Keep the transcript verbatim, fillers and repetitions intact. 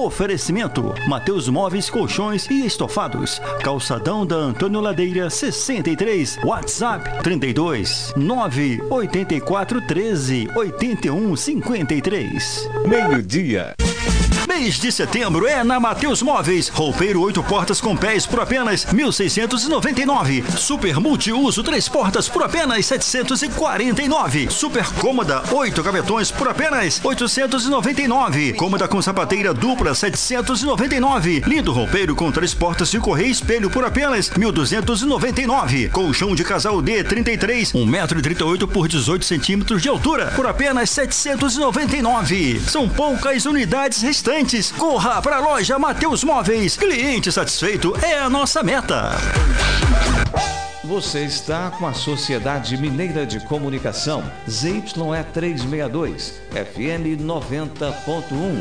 Oferecimento: Mateus Móveis, Colchões e Estofados. Calçadão da Antônio Ladeira sessenta e três. WhatsApp trinta e dois, nove oito quatro, treze, oitenta e um, cinquenta e três. Meio-dia. Mês de setembro é na Mateus Móveis. Roupeiro oito portas com pés por apenas mil seiscentos e noventa e nove. Super multiuso três portas por apenas setecentos e quarenta e nove. Super cômoda oito gavetões por apenas oitocentos e noventa e nove. Cômoda com sapateira dupla setecentos e noventa e nove. Lindo roupeiro com três portas de correia e espelho por apenas mil duzentos e noventa e nove. Colchão de casal D trinta e três, um metro e trinta e oito por dezoito centímetros de altura por apenas setecentos e noventa e nove. São poucas unidades restantes. Corra para a loja Mateus Móveis. Cliente satisfeito é a nossa meta. Você está com a Sociedade Mineira de Comunicação, Z Y E trezentos e sessenta e dois, F M noventa ponto um.